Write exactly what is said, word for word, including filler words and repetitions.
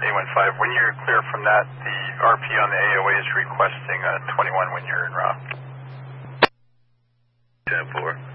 A one five. When you're clear from that, the R P on the A O A is requesting a twenty-one when you're en route. ten four.